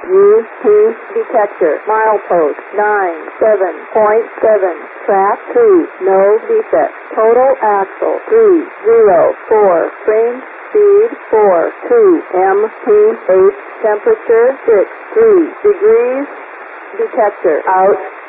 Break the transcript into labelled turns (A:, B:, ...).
A: UP detector. Milepost 97.7. Track 2. No defect. Total axle 304. Range speed 42 mph. Temperature 63 degrees. Detector out.